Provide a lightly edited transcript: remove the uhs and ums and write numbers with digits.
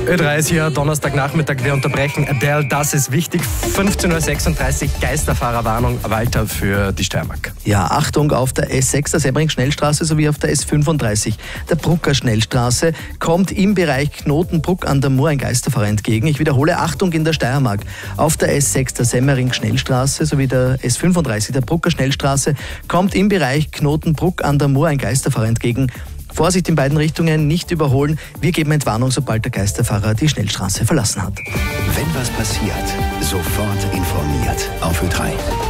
Ö3 ist hier, Donnerstagnachmittag, wir unterbrechen. Adele, das ist wichtig. 15:36 Uhr, Geisterfahrerwarnung, Walter, für die Steiermark. Ja, Achtung auf der S6, der Semmering-Schnellstraße sowie auf der S35, der Brucker Schnellstraße, kommt im Bereich Knotenbruck an der Mur ein Geisterfahrer entgegen. Ich wiederhole, Achtung in der Steiermark. Auf der S6, der Semmering-Schnellstraße sowie der S35, der Brucker Schnellstraße, kommt im Bereich Knotenbruck an der Mur ein Geisterfahrer entgegen. Vorsicht in beiden Richtungen, nicht überholen. Wir geben Entwarnung, sobald der Geisterfahrer die Schnellstraße verlassen hat. Wenn was passiert, sofort informiert auf Ö3.